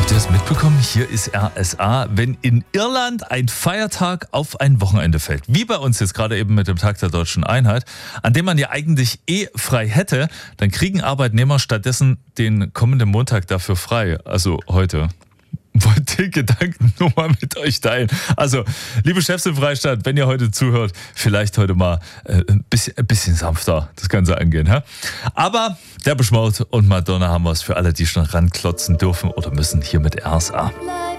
Habt ihr das mitbekommen? Hier ist RSA. Wenn in Irland ein Feiertag auf ein Wochenende fällt, wie bei uns jetzt gerade eben mit dem Tag der Deutschen Einheit, an dem man ja eigentlich frei hätte, dann kriegen Arbeitnehmer stattdessen den kommenden Montag dafür frei, also heute. Wollte den Gedanken nur mal mit euch teilen. Also, liebe Chefs im Freistaat, wenn ihr heute zuhört, vielleicht heute mal ein bisschen sanfter das Ganze angehen. Hä? Aber der Beschmaut und Madonna haben wir es für alle, die schon ranklotzen dürfen oder müssen, hier mit RSA.